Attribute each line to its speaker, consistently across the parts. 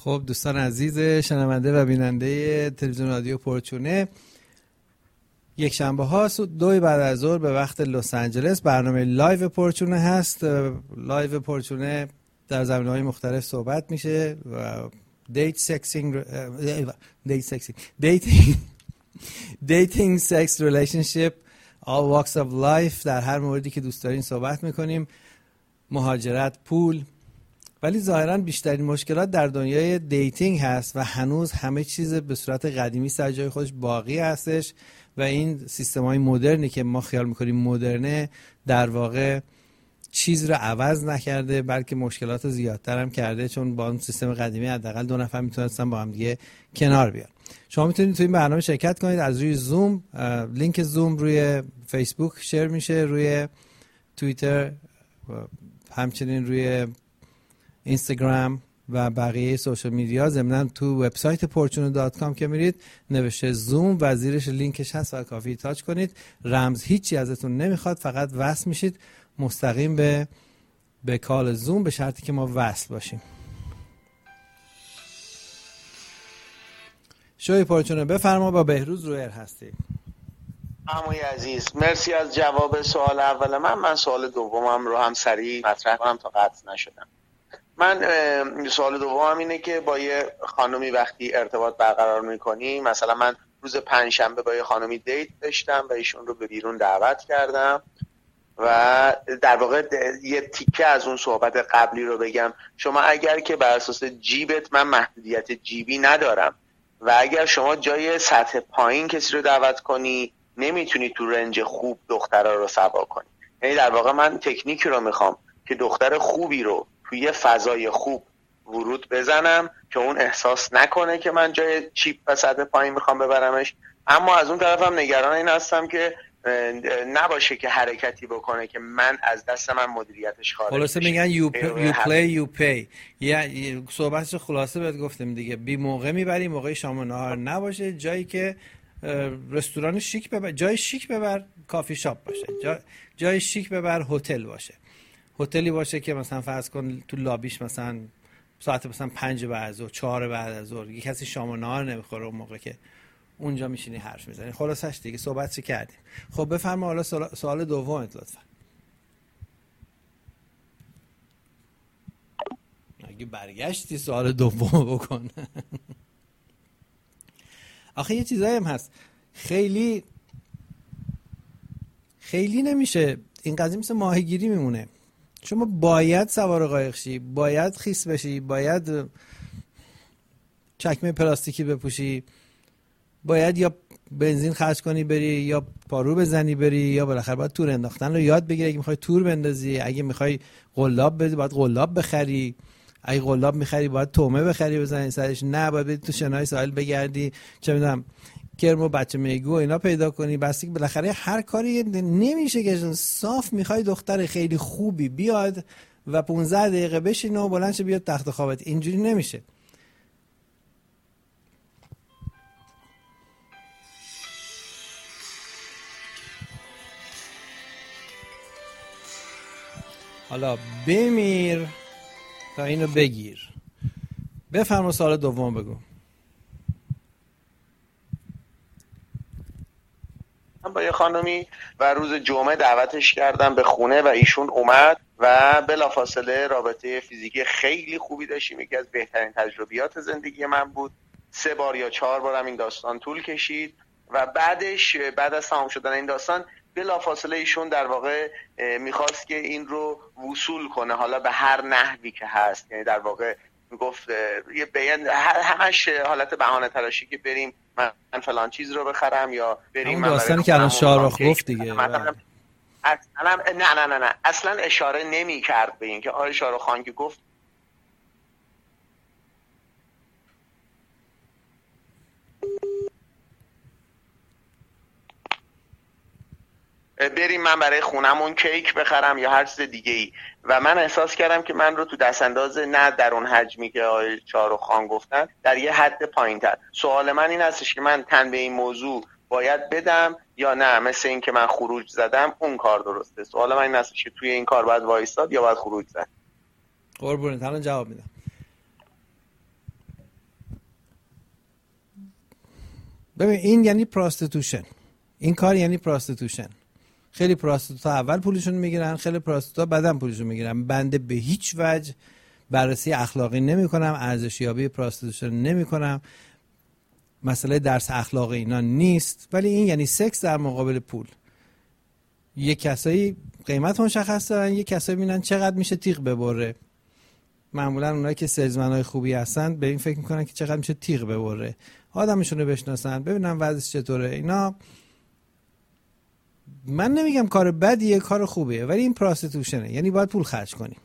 Speaker 1: خب دوستان عزیز شنونده و بیننده تلویزیون رادیو پورچونه، یک شنبه هاست 2 بعد از ظهر به وقت لس آنجلس برنامه لایو پورچونه هست. لایو پورچونه در زمینه‌های مختلف صحبت میشه و دیتینگ، سکس، ریلیشنشیپ، all walks of life، در هر موردی که دوست دارین صحبت میکنیم، مهاجرت، پول. ولی ظاهراً بیشترین مشکلات در دنیای دیتینگ هست و هنوز همه چیز به صورت قدیمی سر جای خودش باقی هستش و این سیستم‌های مدرنی که ما خیال میکنیم مدرنه در واقع چیز رو عوض نکرده، بلکه مشکلات زیادتر هم کرده، چون با اون سیستم قدیمی حداقل 2 نفر میتونستن با هم دیگه کنار بیان. شما میتونید تو این برنامه شرکت کنید از روی زوم. لینک زوم روی فیسبوک شیر میشه، روی توییتر، همچنین روی اینستاگرام و بقیه سوشال میدیا. ضمناً تو وبسایت porchune.com که میرید نوشته زوم و زیرش لینکش هست و کافی تاچ کنید. رمز هیچی ازتون نمیخواد، فقط وصل میشید مستقیم به کال زوم، به شرطی که ما وصل باشیم. شوی پورچونه بفرما، با بهروز روی ایر هستی.
Speaker 2: عموی عزیز مرسی از جواب سوال اول من سوال دومم رو هم سریع مطرح کنم تا قطع نشدم. من سوال دومم اینه که با یه خانومی وقتی ارتباط برقرار میکنی، مثلا من روز پنجشنبه با یه خانومی دیت داشتم و ایشون رو به بیرون دعوت کردم و در واقع یه تیکه از اون صحبت قبلی رو بگم. شما اگر که بر اساس جیبت، من محدودیت جیبی ندارم و اگر شما جای سطح پایین کسی رو دعوت کنی نمیتونی تو رنج خوب دخترها رو سوا کنی. یعنی در واقع من تکنیکی رو میخوام که دختر خوبی رو توی یه فضای خوب ورود بزنم که اون احساس نکنه که من جای چیپ و سطح پایین میخوام ببرمش، اما از اون طرفم نگران این هستم که نباشه که حرکتی بکنه که من از دست من مدیریتش خارج بشه.
Speaker 1: خلاصه میگن you play you pay. یه صحبتش خلاصه بهت گفتم دیگه، بی موقع میبری، موقع شام و نهار نباشه، جایی که رستوران شیک ببر، جای شیک ببر، کافی شاپ باشه، جای شیک ببر، هتل باشه، هتلی باشه که مثلا فرض کن تو لابیش مثلا ساعت مثلا 5 بعد از ظهر، 4 بعد از ظهر یه کسی شام و نهار نمیخوره اون موقع که اونجا میشینی حرف میزنی. خلاصش دیگه صحبتش کردیم. خب بفرما حالا سوال دومت لطفا. اگه برگشتی سوال دوم بکن. آخه یه چیزایی هم هست خیلی نمیشه، این قضیه مثل ماهیگیری میمونه. شما باید سوار قایق شی، باید خیس بشی، باید چکمه پلاستیکی بپوشی، باید یا بنزین خرج کنی بری یا پارو بزنی بری، یا بالاخره باید تور انداختن رو یاد بگیری. اگه میخوای تور بندازی، اگه میخوای قلاب بدی باید قلاب بخری، اگه قلاب میخری باید تومه بخری بزنی سرش، نه باید بری تو شنای ساحل بگردی، چه میدونم کرم و بچه میگو اینا پیدا کنی. بس که بالاخره هر کاری نمیشه که صاف میخوای دختر خیلی خوبی بیاد و 15 دقیقه بشینه و بلند شه بیاد تخت خوابت، اینجوری نمیشه. حالا بمیر تا اینو بگیر. بفرما سوال دوم بگو.
Speaker 2: من با یه خانمی و روز جمعه دعوتش کردم به خونه و ایشون اومد و بلافاصله رابطه فیزیکی خیلی خوبی داشتیم. یکی از بهترین تجربیات زندگی من بود. 3 بار یا 4 بارم این داستان طول کشید و بعد از تمام شدن این داستان بلافاصله ایشون در واقع میخواست که این رو وصول کنه، حالا به هر نحوی که هست. یعنی در واقع میگفت یه بیان همش حالت بهانه تراشی که بریم من فلان چیز رو بخرم یا بریم
Speaker 1: اون داستانی که الان شارخ گفت دیگه.
Speaker 2: نه اصلا اشاره نمی کرد به این که آقای شارخ خان که گفت بریم من برای خونمون کیک بخرم یا هر چیز دیگه ای، و من احساس کردم که من رو تو دست انداز نه در اون حجمی که آقای شارخ خان گفتن، در یه حد پایین تر. سوال من این هستش که من تن به این موضوع باید بدم یا نه مثل این که من خروج زدم اون کار درسته؟ سوال من این هستش که توی این کار باید وایستاد یا باید خروج زد؟
Speaker 1: قربونت، الان جواب میدم. ببین این یعنی پراستیتوشن، این کار یعنی پراستیتوشن. خیلی پراستیتوتا اول پولشون میگیرن، خیلی پراستیتوتا بعدم پولشون میگیرن. بنده به هیچ وجه بررسی اخلاقی نمی‌کنم، ارزشیابی پراستیتوشن نمی‌کنم، مسئله درس اخلاقی اینا نیست، ولی این یعنی سکس در مقابل پول. یک کسایی قیمت مشخص دارن، یک کسایی میبینن چقدر میشه تیغ ببره. معمولا اونایی که سلزمنای خوبی هستن به این فکر میکنن که چقدر میشه تیغ ببره، آدمشون رو بشناسن، ببینن وضعش چطوره. اینا من نمیگم کار بدیه، کار خوبیه، ولی این پراستیتوشنه، یعنی باید پول خرج کنیم.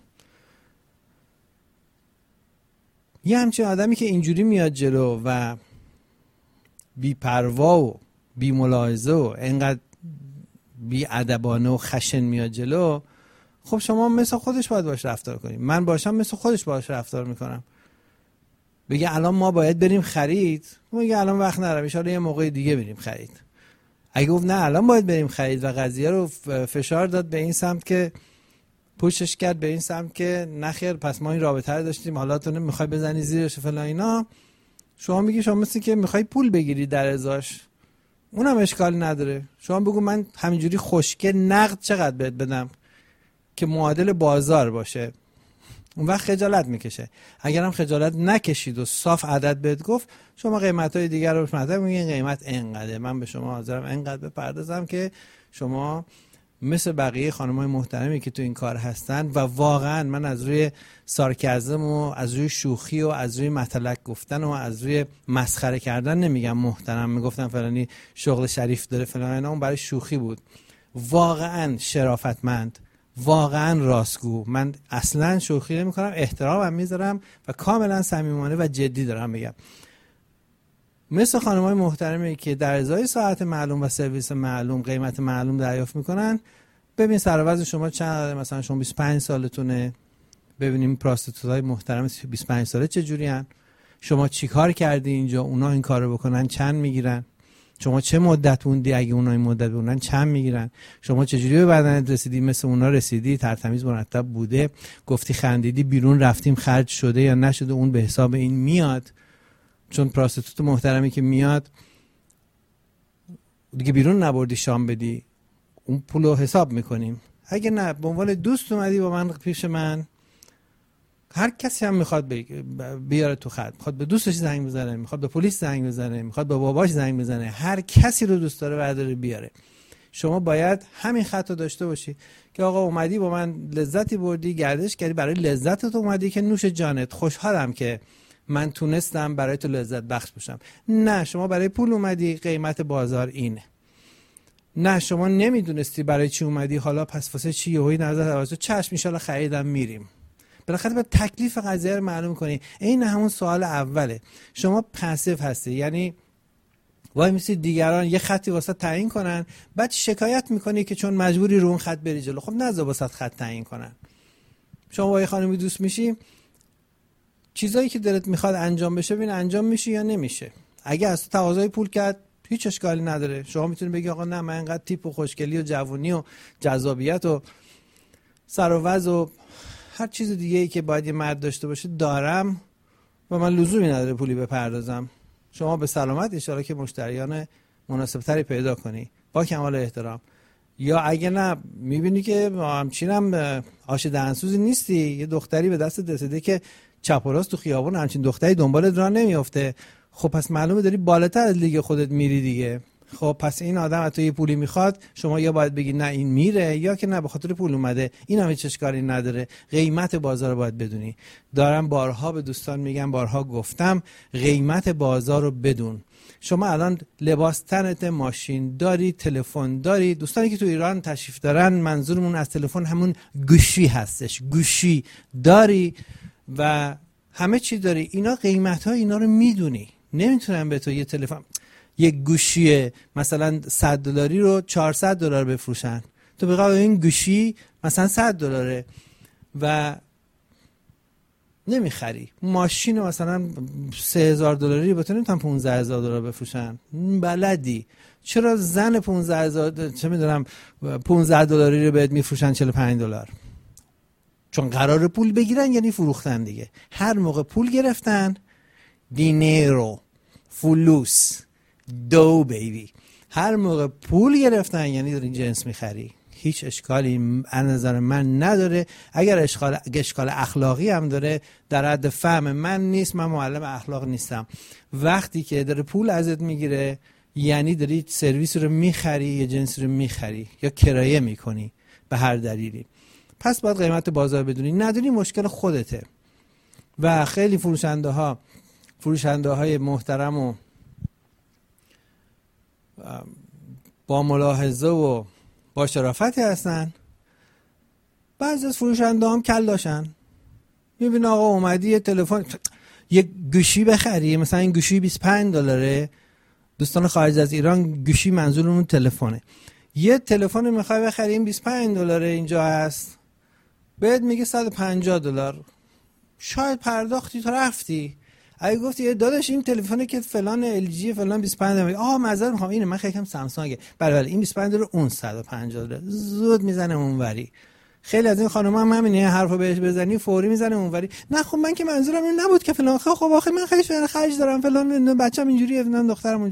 Speaker 1: یه همچین آدمی که اینجوری میاد جلو و بی پروا و بی ملاحظه و انقدر بی ادبانه و خشن میاد جلو، خب شما مثل خودش باید باش رفتار کنیم. من باشم مثل خودش باش رفتار میکنم. بگه الان ما باید بریم خرید، میگه الان وقت ندارم، ان شاءالله یه موقع دیگه بریم خرید. اگه گفت نه الان باید بریم خرید و قضیه رو فشار داد به این سمت که پوشش کرد به این سمت که نخیر پس ما این رابطه رو داشتیم، حالا تو میخوای بزنی زیرش فلان اینا، شما میگی شما مثل که میخوای پول بگیری در ازاش، اونم اشکالی نداره. شما بگو من همینجوری خشکه نقد چقدر بهت بدم که معادل بازار باشه، اون وقت خجالت میکشه. اگرم خجالت نکشید و صاف عدد بهت گفت، شما قیمتای دیگر رو مطرح میگین، قیمت اینقدره، من به شما حاضرم اینقدر بپردازم که شما مثل بقیه خانم‌های محترمی که تو این کار هستن. و واقعا من از روی سارکازم و از روی شوخی و از روی مطلق گفتن و از روی مسخره کردن نمیگم محترم، میگفتم فلانی شغل شریف داره فلان اینا، اون برای شوخی بود. واقعا شرافتمند، واقعا راستگو، من اصلا شوخی نمی‌کنم، احترامم میذارم و کاملا صمیمانه و جدی دارم میگم. مثل خانم‌های محترمی که در ازای ساعت معلوم و سرویس معلوم قیمت معلوم دریافت میکنن، ببین سر و وضع شما چقدر، مثلا شما 25 سالتونه، ببینیم پراستیتوتای محترم 25 ساله چه جورین، شما چیکار کردی اینجا، اونا این کارو بکنن چند میگیرن، شما چه مدت موندی، اگه اونا این مدت بمونن چند میگیرن، شما چجوری به بدنت رسیدی، مثل اونا رسیدی، ترتمیز مرتب بوده، گفتی خندیدی بیرون رفتیم خرج شده یا نشده، اون به حساب این میاد. چون پراستیتوت محترمی که میاد دیگه بیرون نبردی شام بدی، اون پولو حساب میکنیم. اگه نه به عنوان دوست اومدی با من پیش من، هر کسی هم میخواد بیاره تو خط، میخواد به دوستش زنگ بزنه، میخواد به پلیس زنگ بزنه، میخواد به باباش زنگ بزنه، هر کسی رو دوست داره برداره بیاره. شما باید همین خط رو داشته باشی که آقا اومدی با من لذتی بردی، گردش کردی، برای لذتت اومدی که نوش جانت، خوشحالم که من تونستم برای تو لذت بخش باشم. نه شما برای پول اومدی، قیمت بازار اینه. نه شما نمیدونستی برای چی اومدی، حالا پس واسه چی یهویی نظر توجه، چشم ان شاءالله خریدم میریم. بالاخره به تکلیف قضیه رو معلوم کنی. این همون سوال اوله. شما پسیو هستی، یعنی وای میسی دیگران یه خطی واسه تعیین کنن، بعد شکایت میکنی که چون مجبوری رو اون خط بری جلو. خب نذار واسه خط تعیین کنن. شما با یه خانمی دوست میشی، چیزایی که دلت میخواد انجام بشه ببین انجام میشه یا نمیشه. اگه از تقاضای پول کرد هیچ اشکالی نداره، شما میتونید بگی آقا نه من اینقدر تیپ و خوشگلی و جوونی و جذابیت و سر و وضع و هر چیز دیگه ای که باید یه مرد داشته باشه دارم و من لزومی نداره پولی بپردازم. شما به سلامت، ان شاءالله که مشتریان مناسب تری پیدا کنی با کمال احترام. یا اگه نه میبینی که همچینم آش دهنسوزی نیستی، یه دختری به دست رسیده که چپ و راست تو خیابون همچین دختری دنبالت راه نمیافته، خب پس معلومه داری بالاتر از لیگ خودت میری دیگه. خب پس این آدم از تو یه پولی میخواد، شما یا باید بگی نه این میره، یا که نه به خاطر پول اومده، این هم هیچ اشکالی نداره. قیمت بازار رو باید بدونی. دارم بارها به دوستان میگم، بارها گفتم، قیمت بازار رو بدون. شما الان لباس تنت، ماشین داری، تلفن داری. دوستانی که تو ایران تشریف دارن، منظورمون از تلفن همون گوشی هستش. گوشی داری و همه چی داری. اینا قیمت ها اینا رو میدونی. نمیتونن به تو یه تلفن، یک گوشی مثلا $100 رو $400 بفروشن. تو بگو این گوشی مثلا $100 و نمیخری. ماشین مثلا $3000 بتونن تا $15000 بفروشن. بلدی. چرا زن 15000 چه میدونم $15 رو بهت میفروشن $45؟ چون قرار پول بگیرن، یعنی فروختن دیگه. هر موقع پول گرفتن، دینیرو، فلوس، دو بیبی. هر موقع پول گرفتن یعنی داری جنس میخری. هیچ اشکالی از نظر من نداره. اگر اشکال اخلاقی هم داره در حد فهم من نیست، من معلم اخلاق نیستم. وقتی که داره پول ازت میگیره یعنی داری سرویس رو میخری یا جنس رو میخری یا کرایه میکنی به هر دلیلی. پس باید قیمت بازار بدونی. ندونی مشکل خودته. و خیلی فروشنده های محترم و با ملاحظه و با شرافتی هستن. بعضی از فروشنده هم کل داشتن. میبین آقا اومدی یه تلفن، یه گوشی بخری، مثلا این گوشی $25. دوستان خارج از ایران گوشی منظورمون تلفنه. یه تلفن میخوای بخری، این $25 اینجا هست، بهت میگه $150. شاید پرداختی تو رفتی. اگه گفتی داداش این تلفنه که فلان ال جی فلان $25، معذرت میخوام اینه، من خیلی سامسونگه، بله این $25 اون $150، زود میزنه اونوری. خیلی از این خانم‌ها هم همینه، حرفو بهش بزنی فوری میزنه اونوری. نه خب من که منظورم این نبود که فلان، خب آخه من خیلی خرج دارم فلان، بچه‌م اینجوریه، فلان دخترم